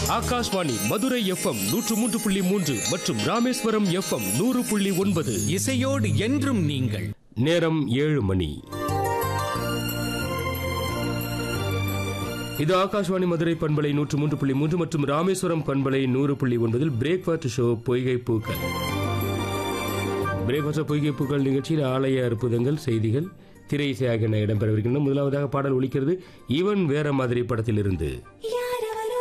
Akashvani Madurai FM 103.3 மற்றும் Rameswaram FM 100.9. இசையோடு என்றும் நீங்கள். நேரம் 7 மணி. இது ஆகாஷ்வாணி மதுரை பண்பலை 103.3 மற்றும் ராமேஸ்வரம் பண்பலை 100.9 பிரேக்ஃபாஸ்ட் ஷோ பொய்கை பூக்கள். பிரேக்ஃபாஸ்ட் பொய்கை பூக்கள் நிகழ்ச்சியில் ஆலய அற்புதங்கள், செய்திகள், திரை இசை ஆகியன இடம்பெறவிருக்கின்றன. முதலாவதாக பாடல் ஒலிக்கிறது இவன் வேற மாதிரி படத்திலிருந்து.